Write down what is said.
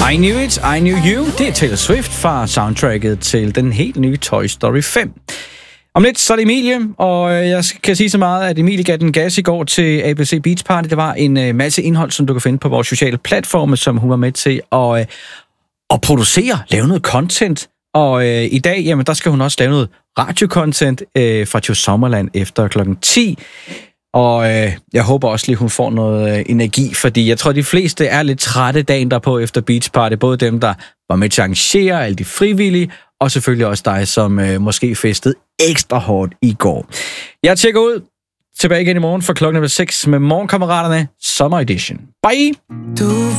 I Knew It, I Knew You. Det er Taylor Swift fra soundtracket til den helt nye Toy Story 5. Om lidt, så er det Emilie, og jeg kan sige så meget, at Emilie gav den gas i går til ABC Beach Party. Det var en masse indhold, som du kan finde på vores sociale platforme, som hun var med til at producere, lave noget content. Og i dag, jamen, der skal hun også lave noget radiocontent fra Joe Sommerland efter klokken 10. Og jeg håber også lige, hun får noget energi, fordi jeg tror, de fleste er lidt trætte dagen derpå efter Beach Party. Både dem, der var med til at arrangere, alle de frivillige, og selvfølgelig også dig, som måske festede ekstra hårdt i går. Jeg tjekker ud. Tilbage igen i morgen for klokken 6 med Morgenkammeraterne Summer Edition. Bye! Du